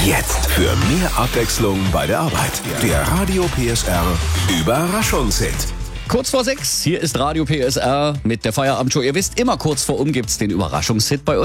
Jetzt für mehr Abwechslung bei der Arbeit. Der Radio PSR Überraschungshit. Kurz vor 6, hier ist Radio PSR mit der Feierabendshow. Ihr wisst, immer kurz vor gibt's den Überraschungshit bei uns.